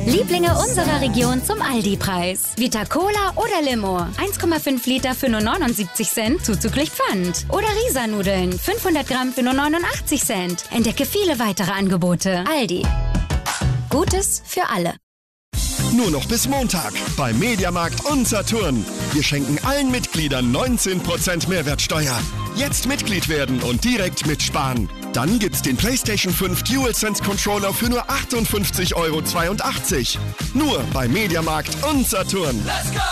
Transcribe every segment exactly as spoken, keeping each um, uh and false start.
Lieblinge unserer Region zum Aldi-Preis. Vita Cola oder Limo. eins Komma fünf Liter für nur neunundsiebzig Cent zuzüglich Pfand. Oder Risa-Nudeln. fünfhundert Gramm für nur neunundachtzig Cent. Entdecke viele weitere Angebote. Aldi. Gutes für alle. Nur noch bis Montag beim Mediamarkt und Saturn. Wir schenken allen Mitgliedern neunzehn Prozent Mehrwertsteuer. Jetzt Mitglied werden und direkt mitsparen. Dann gibt's den PlayStation fünf DualSense Controller für nur achtundfünfzig Euro zweiundachtzig. Nur bei Mediamarkt und Saturn. Let's go!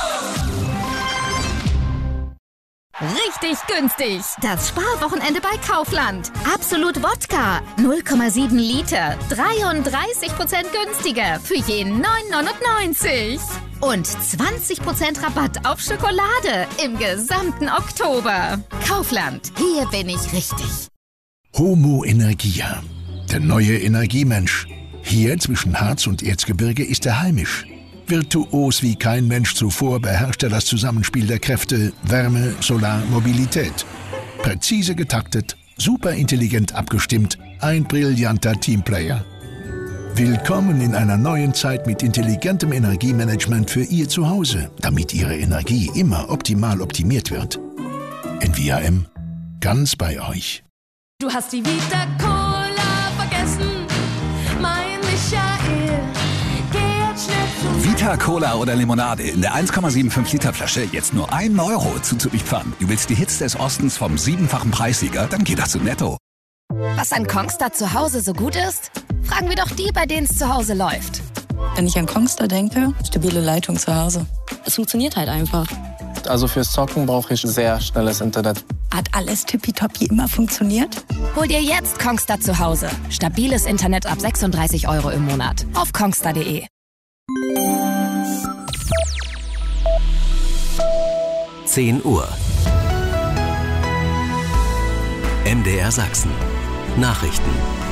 Richtig günstig. Das Sparwochenende bei Kaufland. Absolut Wodka. null Komma sieben Liter. dreiunddreißig Prozent günstiger. Für jeden neun neunundneunzig. Und zwanzig Prozent Rabatt auf Schokolade im gesamten Oktober. Kaufland. Hier bin ich richtig. Homo Energia. Der neue Energiemensch. Hier zwischen Harz und Erzgebirge ist er heimisch. Virtuos wie kein Mensch zuvor beherrscht er das Zusammenspiel der Kräfte Wärme, Solar, Mobilität. Präzise getaktet, superintelligent abgestimmt, ein brillanter Teamplayer. Willkommen in einer neuen Zeit mit intelligentem Energiemanagement für Ihr Zuhause, damit Ihre Energie immer optimal optimiert wird. N V A M, ganz bei euch. Du hast die Vita Cola vergessen, mein Michael. Vita Cola oder Limonade in der eins Komma fünfundsiebzig Liter Flasche jetzt nur ein Euro zuzüglich Pfand. Du willst die Hits des Ostens vom siebenfachen Preissieger? Dann geht das zu Netto. Was an Kongstar zu Hause so gut ist? Fragen wir doch die, bei denen es zu Hause läuft. Wenn ich an Kongstar denke, stabile Leitung zu Hause. Es funktioniert halt einfach. Also fürs Zocken brauche ich sehr schnelles Internet. Hat alles tippitoppi immer funktioniert? Hol dir jetzt Kongstar zu Hause. Stabiles Internet ab sechsunddreißig Euro im Monat. Auf kongstar punkt de. zehn Uhr. M D R Sachsen. Nachrichten.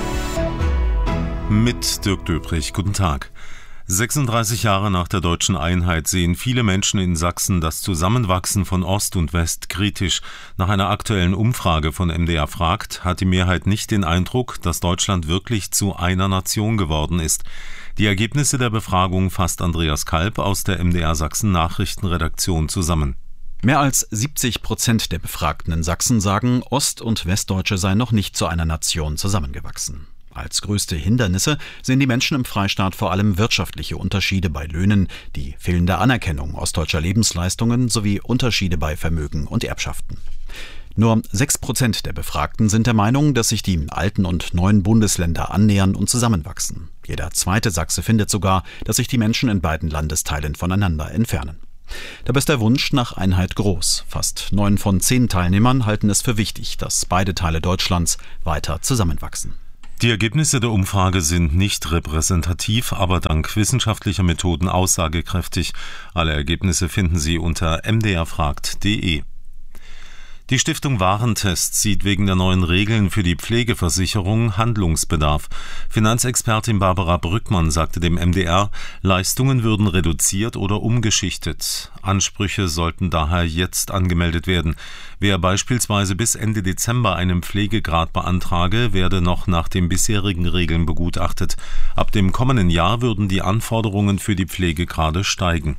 Mit Dirk Döbrich. Guten Tag. sechsunddreißig Jahre nach der deutschen Einheit sehen viele Menschen in Sachsen das Zusammenwachsen von Ost und West kritisch. Nach einer aktuellen Umfrage von M D R fragt, hat die Mehrheit nicht den Eindruck, dass Deutschland wirklich zu einer Nation geworden ist. Die Ergebnisse der Befragung fasst Andreas Kalb aus der M D R Sachsen Nachrichtenredaktion zusammen. Mehr als siebzig Prozent der Befragten in Sachsen sagen, Ost- und Westdeutsche seien noch nicht zu einer Nation zusammengewachsen. Als größte Hindernisse sehen die Menschen im Freistaat vor allem wirtschaftliche Unterschiede bei Löhnen, die fehlende Anerkennung ostdeutscher Lebensleistungen sowie Unterschiede bei Vermögen und Erbschaften. Nur sechs Prozent der Befragten sind der Meinung, dass sich die alten und neuen Bundesländer annähern und zusammenwachsen. Jeder zweite Sachse findet sogar, dass sich die Menschen in beiden Landesteilen voneinander entfernen. Dabei ist der Wunsch nach Einheit groß. Fast neun von zehn Teilnehmern halten es für wichtig, dass beide Teile Deutschlands weiter zusammenwachsen. Die Ergebnisse der Umfrage sind nicht repräsentativ, aber dank wissenschaftlicher Methoden aussagekräftig. Alle Ergebnisse finden Sie unter m d r fragt punkt de. Die Stiftung Warentest sieht wegen der neuen Regeln für die Pflegeversicherung Handlungsbedarf. Finanzexpertin Barbara Brückmann sagte dem M D R, Leistungen würden reduziert oder umgeschichtet. Ansprüche sollten daher jetzt angemeldet werden. Wer beispielsweise bis Ende Dezember einen Pflegegrad beantrage, werde noch nach den bisherigen Regeln begutachtet. Ab dem kommenden Jahr würden die Anforderungen für die Pflegegrade steigen.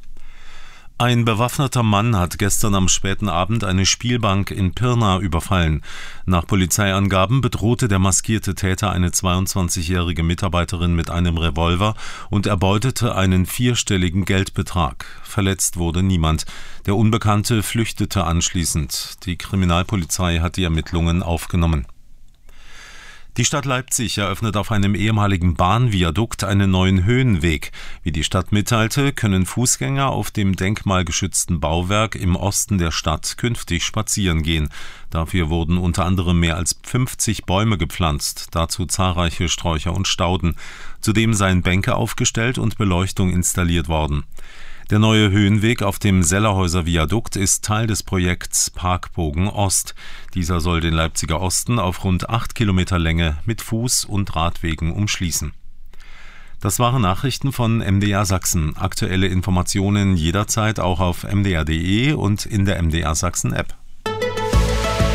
Ein bewaffneter Mann hat gestern am späten Abend eine Spielbank in Pirna überfallen. Nach Polizeiangaben bedrohte der maskierte Täter eine zweiundzwanzigjährige Mitarbeiterin mit einem Revolver und erbeutete einen vierstelligen Geldbetrag. Verletzt wurde niemand. Der Unbekannte flüchtete anschließend. Die Kriminalpolizei hat die Ermittlungen aufgenommen. Die Stadt Leipzig eröffnet auf einem ehemaligen Bahnviadukt einen neuen Höhenweg. Wie die Stadt mitteilte, können Fußgänger auf dem denkmalgeschützten Bauwerk im Osten der Stadt künftig spazieren gehen. Dafür wurden unter anderem mehr als fünfzig Bäume gepflanzt, dazu zahlreiche Sträucher und Stauden. Zudem seien Bänke aufgestellt und Beleuchtung installiert worden. Der neue Höhenweg auf dem Sellerhäuser Viadukt ist Teil des Projekts Parkbogen Ost. Dieser soll den Leipziger Osten auf rund acht Kilometer Länge mit Fuß- und Radwegen umschließen. Das waren Nachrichten von M D R Sachsen. Aktuelle Informationen jederzeit auch auf m d r punkt de und in der M D R Sachsen App.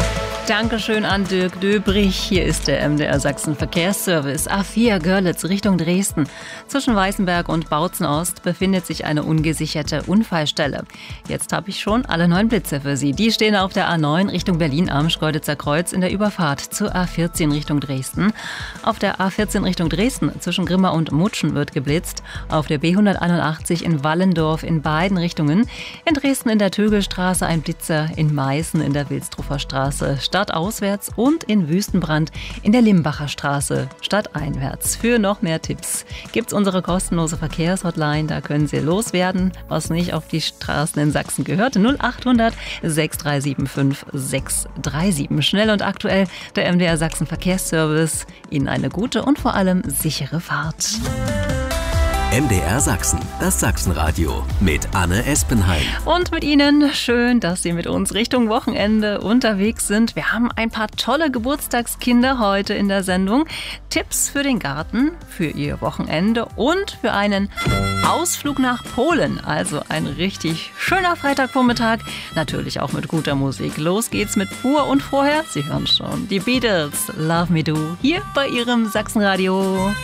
Dankeschön an Dirk Döbrich. Hier ist der M D R Sachsen Verkehrsservice. A vier Görlitz Richtung Dresden. Zwischen Weißenberg und Bautzen Ost befindet sich eine ungesicherte Unfallstelle. Jetzt habe ich schon alle neun Blitze für Sie. Die stehen auf der A neun Richtung Berlin am Schkeuditzer Kreuz in der Überfahrt zur A vierzehn Richtung Dresden. Auf der A vierzehn Richtung Dresden zwischen Grimma und Mutschen wird geblitzt. Auf der B hunderteinundachtzig in Wallendorf in beiden Richtungen. In Dresden in der Tögelstraße ein Blitzer, in Meißen in der Wilstruffer Straße stadtauswärts und in Wüstenbrand in der Limbacher Straße stadteinwärts. Für noch mehr Tipps gibt's unsere kostenlose Verkehrshotline. Da können Sie loswerden, was nicht auf die Straßen in Sachsen gehört. null acht hundert sechs drei sieben fünf sechs drei sieben. Schnell und aktuell der M D R Sachsen Verkehrsservice. Ihnen eine gute und vor allem sichere Fahrt. M D R Sachsen, das Sachsenradio mit Anne Espenheim. Und mit Ihnen schön, dass Sie mit uns Richtung Wochenende unterwegs sind. Wir haben ein paar tolle Geburtstagskinder heute in der Sendung. Tipps für den Garten, für Ihr Wochenende und für einen Ausflug nach Polen. Also ein richtig schöner Freitagvormittag, natürlich auch mit guter Musik. Los geht's mit Pur und vorher, Sie hören schon, die Beatles, Love Me Do, hier bei Ihrem Sachsenradio.